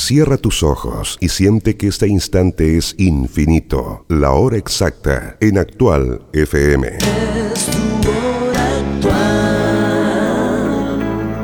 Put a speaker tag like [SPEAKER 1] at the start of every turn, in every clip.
[SPEAKER 1] Cierra tus ojos y siente que este instante es infinito. La hora exacta en Actual FM.
[SPEAKER 2] Es tu hora actual.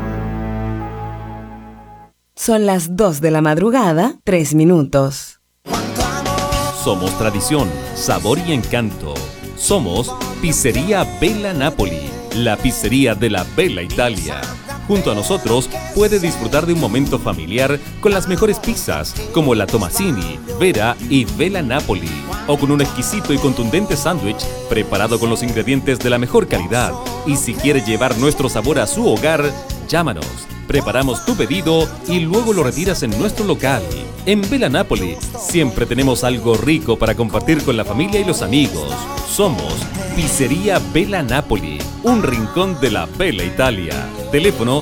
[SPEAKER 3] Son las 2 de la madrugada, 3 minutos.
[SPEAKER 4] Somos tradición, sabor y encanto. Somos Pizzería Bella Napoli, la pizzería de la Bella Italia. Junto a nosotros puede disfrutar de un momento familiar con las mejores pizzas como la Tomasini, Vera y Bella Napoli, o con un exquisito y contundente sándwich preparado con los ingredientes de la mejor calidad. Y si quiere llevar nuestro sabor a su hogar, llámanos. Preparamos tu pedido y luego lo retiras en nuestro local. En Bella Napoli siempre tenemos algo rico para compartir con la familia y los amigos. Somos Pizzería Bella Napoli, un rincón de la Bella Italia. Teléfono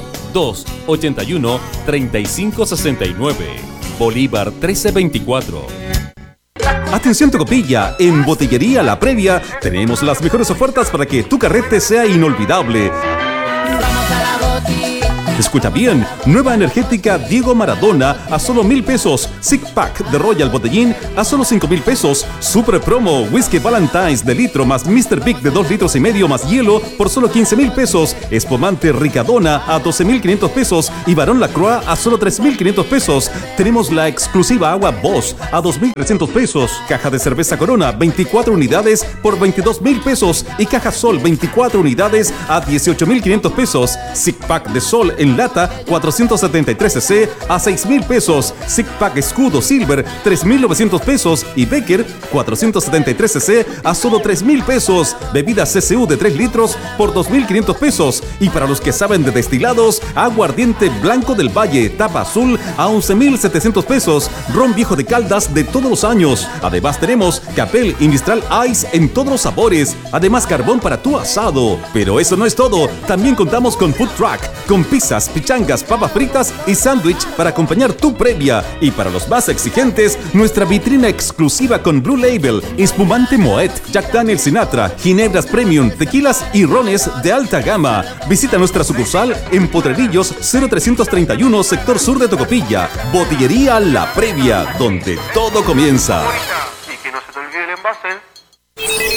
[SPEAKER 4] 281-3569, Bolívar 1324.
[SPEAKER 5] Atención Tocopilla, en Botillería La Previa tenemos las mejores ofertas para que tu carrete sea inolvidable.
[SPEAKER 2] Vamos a la boti.
[SPEAKER 5] Escucha bien, nueva energética Diego Maradona a solo 1,000 pesos. Six Pack de Royal Botellín a solo 5,000 pesos. Super promo Whisky Valentine's de litro más Mr. Big de 2,5 litros más hielo por solo 15,000 pesos. Espumante Ricadona a 12,500 pesos y Barón Lacroix a solo 3,500 pesos. Tenemos la exclusiva agua Boss a 2,300 pesos. Caja de cerveza Corona 24 unidades por 22,000 pesos y caja Sol 24 unidades a 18,500 pesos. Six Pack de Sol en lata 473 cc a 6,000 pesos. Six Pack Escudo Silver 3,900 pesos y Becker 473 cc a solo 3,000 pesos. Bebida CCU de 3 litros por 2,500 pesos. Y para los que saben de destilados, aguardiente Blanco del Valle tapa azul a 11,700 pesos. Ron Viejo de Caldas de todos los años. Además tenemos Capel y Mistral Ice en todos los sabores. Además carbón para tu asado. Pero eso no es todo. También contamos con Food Truck, con pizzas, pichangas, papas fritas y sándwich para acompañar tu previa. Y para los más exigentes, nuestra vitrina exclusiva con Blue Label, espumante Moet, Jack Daniel Sinatra, ginebras premium, tequilas y rones de alta gama. Visita nuestra sucursal en Potrerillos 0331, sector sur de Tocopilla. Botillería La Previa, donde todo comienza.